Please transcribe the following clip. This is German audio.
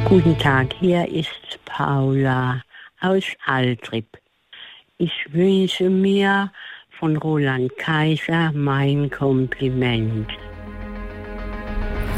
Guten Tag, hier ist Paula aus Altrip. Ich wünsche mir von Roland Kaiser mein Kompliment.